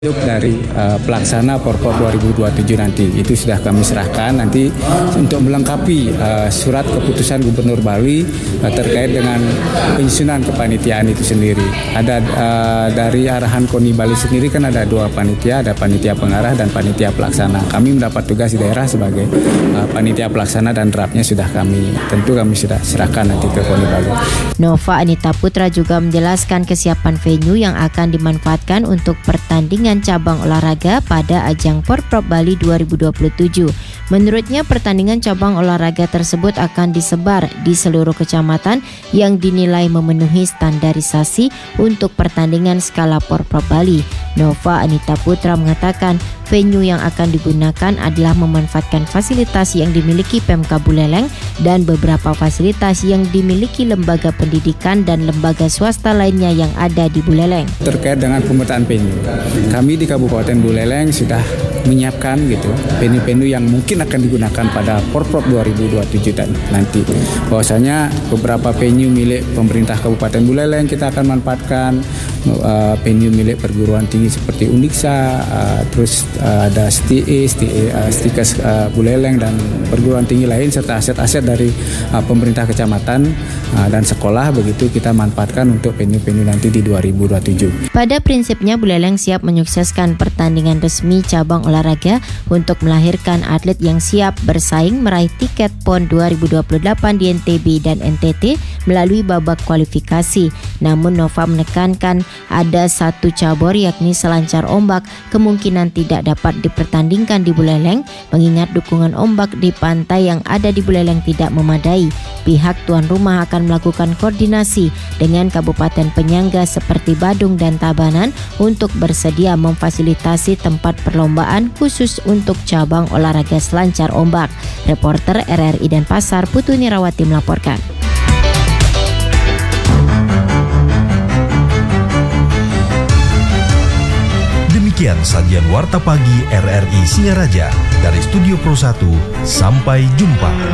Dari pelaksana Porprov 2027 nanti itu sudah kami serahkan nanti untuk melengkapi surat keputusan Gubernur Bali terkait dengan penyusunan kepanitiaan itu sendiri. Ada dari arahan KONI Bali sendiri kan ada 2 panitia, ada panitia pengarah dan panitia pelaksana. Kami mendapat tugas di daerah sebagai panitia pelaksana dan draftnya sudah kami sudah serahkan nanti ke KONI Bali. Nova Anita Putra juga menjelaskan kesiapan venue yang akan dimanfaatkan untuk pertandingan cabang olahraga pada ajang Porprov Bali 2027. Menurutnya pertandingan cabang olahraga tersebut akan disebar di seluruh kecamatan yang dinilai memenuhi standarisasi untuk pertandingan skala Porprov Bali. Nova Anita Putra mengatakan venue yang akan digunakan adalah memanfaatkan fasilitas yang dimiliki Pemkab Buleleng dan beberapa fasilitas yang dimiliki lembaga pendidikan dan lembaga swasta lainnya yang ada di Buleleng. Terkait dengan pemetaan venue, kami di Kabupaten Buleleng sudah menyiapkan venue-venue yang mungkin akan digunakan pada Porprov 2027 nanti. Bahwasanya beberapa venue milik pemerintah Kabupaten Buleleng kita akan manfaatkan, venue milik perguruan tinggi seperti Uniksa, terus ada Stikes Buleleng dan perguruan tinggi lain serta aset-aset dari pemerintah kecamatan dan sekolah, begitu kita manfaatkan untuk venue-venue nanti di 2027. Pada prinsipnya Buleleng siap menyukseskan pertandingan resmi cabang olahraga untuk melahirkan atlet yang siap bersaing meraih tiket PON 2028 di NTB dan NTT melalui babak kualifikasi. Namun Nova menekankan ada satu cabur yakni selancar ombak kemungkinan tidak dapat dipertandingkan di Buleleng mengingat dukungan ombak di pantai yang ada di Buleleng tidak memadai. Pihak tuan rumah akan melakukan koordinasi dengan kabupaten penyangga seperti Badung dan Tabanan untuk bersedia memfasilitasi tempat perlombaan khusus untuk cabang olahraga selancar ombak. Reporter RRI Denpasar Putu Nirawati melaporkan. Demikian sajian Warta Pagi RRI Singaraja dari Studio Pro 1. Sampai jumpa.